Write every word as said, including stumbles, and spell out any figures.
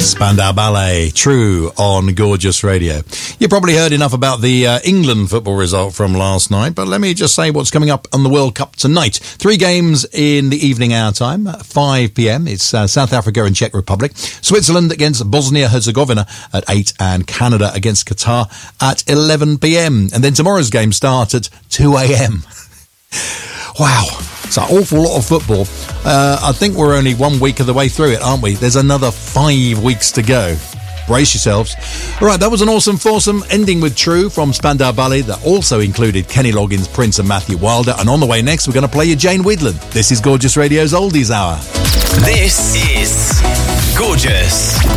Spandau Ballet, True on Gorgeous Radio. You probably heard enough about the uh, England football result from last night, but let me just say what's coming up on the World Cup tonight. Three games in the evening hour time, five p.m. It's uh, South Africa and Czech Republic, Switzerland against Bosnia-Herzegovina at eight, and Canada against Qatar at eleven p.m. And then tomorrow's game start at two a.m. Wow, it's an awful lot of football. Uh, I think we're only one week of the way through it, aren't we? There's another five weeks to go. Brace yourselves. All right, that was an awesome foursome, ending with True from Spandau Ballet that also included Kenny Loggins, Prince and Matthew Wilder. And on the way next, we're going to play you Jane Wiedlin. This is Gorgeous Radio's Oldies Hour. This is Gorgeous.